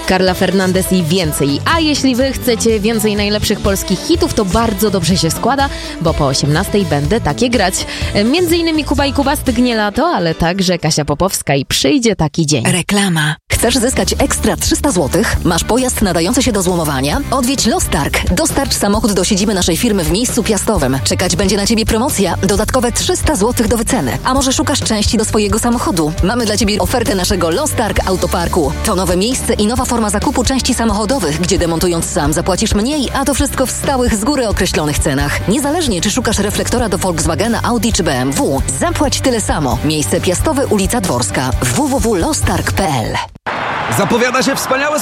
Carla Fernandez i więcej. A jeśli wy chcecie więcej najlepszych polskich hitów, to bardzo dobrze się składa, bo po 18 będę takie grać. Między innymi Kuba i Kuba, Stygnie lato, ale także Kasia Popowska i Przyjdzie taki dzień. Reklama. Chcesz zyskać ekstra 300 zł? Masz pojazd nadający się do złomowania? Odwiedź Lostarg. Dostarcz samochód do siedziby naszej firmy w miejscu Piastowym. Czekać będzie na Ciebie promocja. Dodatkowe 300 zł do wyceny. A może szukasz części do swojego samochodu? Mamy dla Ciebie ofertę naszego Lostarg Autoparku. To nowe miejsce i nowa forma zakupu części samochodowych, gdzie demontując sam zapłacisz mniej, a to wszystko w stałych, z góry określonych cenach. Niezależnie czy szukasz reflektora do Volkswagena, Audi czy BMW, zapłać tyle samo. Miejsce Piastowe, ulica Dworska. www.lostarg.pl. Zapowiada się wspaniałe